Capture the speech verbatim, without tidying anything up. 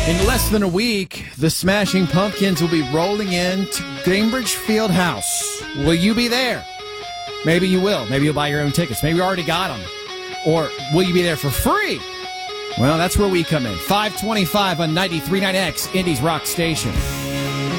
In less than a week, the Smashing Pumpkins will be rolling in to Gainbridge Fieldhouse. Will you be there? Maybe you will. Maybe you'll buy your own tickets. Maybe you already got them. Or will you be there for free? Well, that's where we come in. five twenty-five on ninety-three point nine X, Indy's Rock Station.